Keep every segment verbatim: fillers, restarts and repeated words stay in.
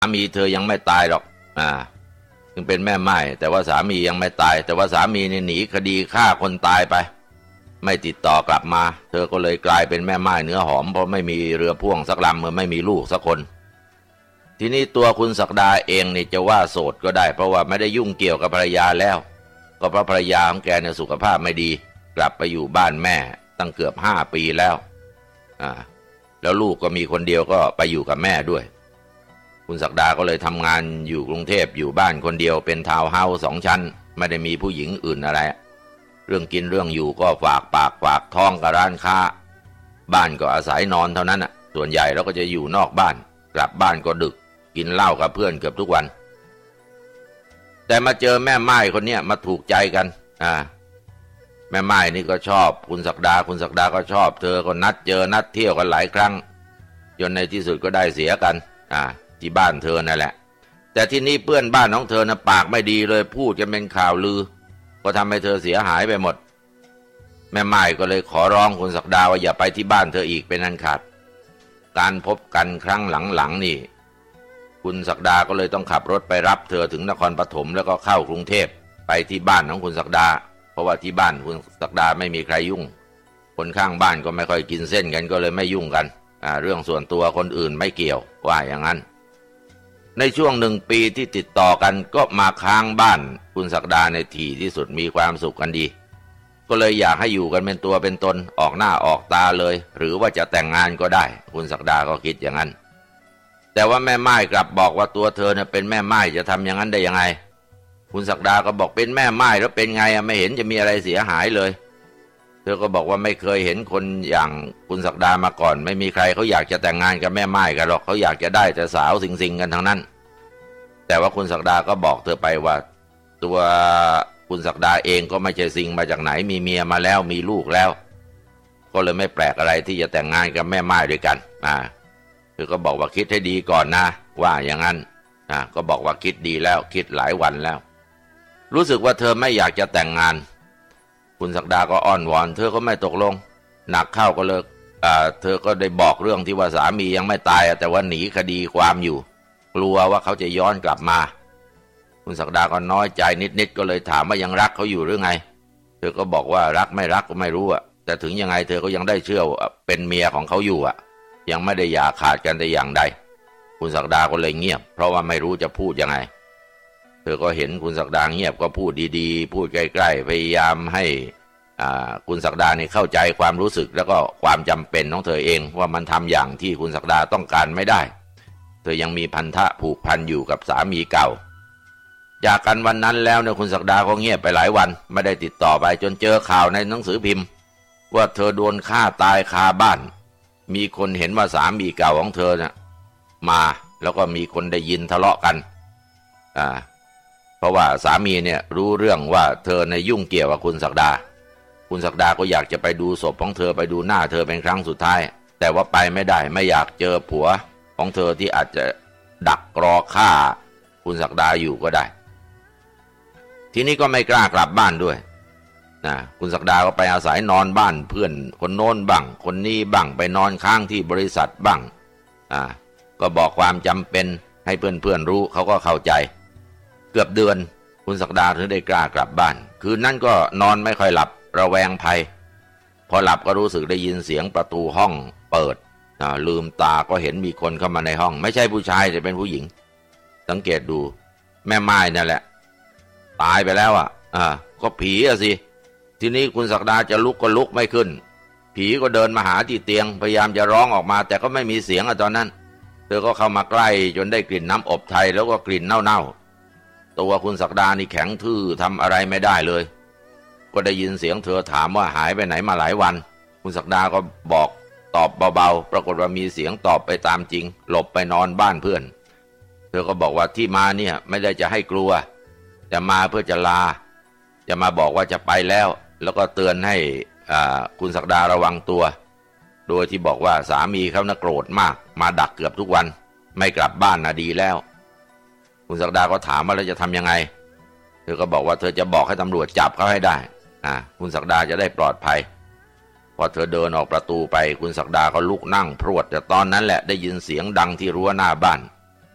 สามีเธอยังไม่ตายหรอกอ่าถึงเป็นแม่ไม้แต่ว่าสามียังไม่ตายแต่ว่าสามีเนี่ยหนีคดีฆ่าคนตายไปไม่ติดต่อกลับมาเธอก็เลยกลายเป็นแม่ไม้เนื้อหอมเพราะไม่มีเรือพ่วงสักลำเมื่อไม่มีลูกสักคนทีนี้ตัวคุณศักดาเองนี่จะว่าโสดก็ได้เพราะว่าไม่ได้ยุ่งเกี่ยวกับภรรยาแล้วก็เพราะภรรยาของแกเนี่ยสุขภาพไม่ดีกลับไปอยู่บ้านแม่ตั้งเกือบห้าปีแล้วอ่าแล้วลูกก็มีคนเดียวก็ไปอยู่กับแม่ด้วยคุณศักดาก็เลยทำงานอยู่กรุงเทพอยู่บ้านคนเดียวเป็นทาวน์เฮาส์สองชั้นไม่ได้มีผู้หญิงอื่นอะไรเรื่องกินเรื่องอยู่ก็ฝากปากฝากท้องกับร้านค้าบ้านก็อาศัยนอนเท่านั้นน่ะส่วนใหญ่เราก็จะอยู่นอกบ้านกลับบ้านก็ดึกกินเหล้ากับเพื่อนเกือบทุกวันแต่มาเจอแม่ไม้คนเนี้ยมาถูกใจกันอ่าแม่ไม้นี่ก็ชอบคุณศักดาคุณศักดาก็ชอบเธอก็นัดเจอนัดเที่ยวกันหลายครั้งจนในที่สุดก็ได้เสียกันอ่าที่บ้านเธอนั่นแหละแต่ที่นี่เพื่อนบ้านของเธอนะปากไม่ดีเลยพูดกันเป็นข่าวลือก็ทำให้เธอเสียหายไปหมดแม่ไม้ก็เลยขอร้องคุณศักดาว่าอย่าไปที่บ้านเธออีกเป็นอันขาดการพบกันครั้งหลังๆนี่คุณศักดาก็เลยต้องขับรถไปรับเธอถึงนครปฐมแล้วก็เข้ากรุงเทพไปที่บ้านของคุณศักดาเพราะว่าที่บ้านคุณศักดาไม่มีใครยุ่งคนข้างบ้านก็ไม่ค่อยกินเส้นกันก็เลยไม่ยุ่งกันอ่าเรื่องส่วนตัวคนอื่นไม่เกี่ยวว่าอย่างนั้นในช่วงหนึ่งปีที่ติดต่อกันก็มาค้างบ้านคุณศักดาในที่ที่สุดมีความสุขกันดีก็เลยอยากให้อยู่กันเป็นตัวเป็นตนออกหน้าออกตาเลยหรือว่าจะแต่งงานก็ได้คุณศักดาก็คิดอย่างนั้นแต่ว่าแม่ไม้กลับบอกว่าตัวเธอเนี่ยเป็นแม่ไม้จะทำอย่างนั้นได้ยังไงคุณศักดาก็บอกเป็นแม่ไม้แล้วเป็นไงไม่เห็นจะมีอะไรเสียหายเลยเธอก็บอกว่าไม่เคยเห็นคนอย่างคุณศักดามาก่อนไม่มีใครเขาอยากจะแต่งงานกับแม่ไม้กันหรอกเขาอยากจะได้แต่สาวสิงๆกันทั้งนั้นแต่ว่าคุณศักดาก็บอกเธอไปว่าตัวคุณศักดาเองก็ไม่ใช่สิงมาจากไหนมีเมียมาแล้วมีลูกแล้วก็เลยไม่แปลกอะไรที่จะแต่งงานกับแม่ไม้ด้วยกันอ่าเธอก็บอกว่าคิดให้ดีก่อนนะว่าอย่างนั้นอ่าก็บอกว่าคิดดีแล้วคิดหลายวันแล้วรู้สึกว่าเธอไม่อยากจะแต่งงานคุณศักดาก็อ้อนวอนเธอก็ไม่ตกลงหนักเข้าก็เลิกอ่าเธอก็ได้บอกเรื่องที่ว่าสามียังไม่ตายแต่ว่าหนีคดีความอยู่กลัวว่าเขาจะย้อนกลับมาคุณศักดาก็น้อยใจนิดๆก็เลยถามว่ายังรักเขาอยู่หรือไงเธอก็บอกว่ารักไม่รักก็ไม่รู้อะแต่ถึงยังไงเธอก็ยังได้เชื่อว่าเป็นเมียของเขาอยู่อะยังไม่ได้อย่าขาดกันแต่อย่างใดคุณศักดาก็เลยเงียบเพราะว่าไม่รู้จะพูดยังไงเธอก็เห็นคุณศักดาเงียบก็พูดดีๆพูดใกล้ๆพยายามให้คุณศักดาเนี่ยเข้าใจความรู้สึกแล้วก็ความจำเป็นของเธอเองว่ามันทำอย่างที่คุณศักดาต้องการไม่ได้เธอยังมีพันธะผูกพันอยู่กับสามีเก่าจากกันวันนั้นแล้วเนี่ยคุณศักดาก็เงียบไปหลายวันไม่ได้ติดต่อไปจนเจอข่าวในหนังสือพิมพ์ว่าเธอโดนฆ่าตายคาบ้านมีคนเห็นว่าสามีเก่าของเธอเนี่ยมาแล้วก็มีคนได้ยินทะเลาะกันอ่าเพราะว่าสามีเนี่ยรู้เรื่องว่าเธอในยุ่งเกี่ยวกับคุณศักดาคุณศักดาก็อยากจะไปดูศพของเธอไปดูหน้าเธอเป็นครั้งสุดท้ายแต่ว่าไปไม่ได้ไม่อยากเจอผัวของเธอที่อาจจะดักรอฆ่าคุณศักดาอยู่ก็ได้ทีนี้ก็ไม่กล้ากลับบ้านด้วยนะคุณศักดาก็ไปอาศัยนอนบ้านเพื่อนคนโน้นบ้างคนนี้บ้างไปนอนค้างที่บริษัทบ้างอ่าก็บอกความจำเป็นให้เพื่อนๆรู้เขาก็เข้าใจเกือบเดือนคุณศักดาถึงได้กล้ากลับบ้านคืนนั้นก็นอนไม่ค่อยหลับระแวงภัยพอหลับก็รู้สึกได้ยินเสียงประตูห้องเปิดลืมตาก็เห็นมีคนเข้ามาในห้องไม่ใช่ผู้ชายแต่เป็นผู้หญิงสังเกตดูแม่ไม้นั่นแหละตายไปแล้วอ่ะอ่าก็ผีอ่ะสิทีนี้คุณศักดาจะลุกก็ลุกไม่ขึ้นผีก็เดินมาหาที่เตียงพยายามจะร้องออกมาแต่ก็ไม่มีเสียงอ่ะตอนนั้นเธอก็เข้ามาใกล้จนได้กลิ่นน้ำอบไทยแล้วก็กลิ่นเน่าๆตัวคุณศักดานี่แข็งทื่อทำอะไรไม่ได้เลยก็ได้ยินเสียงเธอถามว่าหายไปไหนมาหลายวันคุณศักดาก็บอกตอบเบาๆปรากฏว่ามีเสียงตอบไปตามจริงหลบไปนอนบ้านเพื่อนเธอก็บอกว่าที่มาเนี่ยไม่ได้จะให้กลัวแต่มาเพื่อจะลาจะมาบอกว่าจะไปแล้วแล้วก็เตือนให้คุณศักดาระวังตัวโดยที่บอกว่าสามีเขาน่ะโกรธมากมาดักเกือบทุกวันไม่กลับบ้านน่ะดีแล้วคุณศักดาก็ถามว่าเราจะทำยังไงเธอก็บอกว่าเธอจะบอกให้ตำรวจจับเขาให้ได้อ่าคุณศักดาจะได้ปลอดภัยพอเธอเดินออกประตูไปคุณศักดาก็ลุกนั่งพรวดแต่ตอนนั้นแหละได้ยินเสียงดังที่รั้วหน้าบ้าน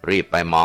รีบไปมอง